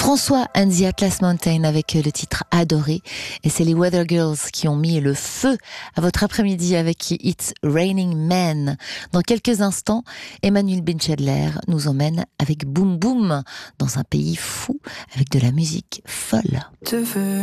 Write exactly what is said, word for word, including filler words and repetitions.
François and the Atlas Mountain avec le titre Adoré. Et c'est les Weather Girls qui ont mis le feu à votre après-midi avec It's Raining Men. Dans quelques instants, Emmanuel Benchadler nous emmène avec Boom Boom dans un pays fou avec de la musique folle.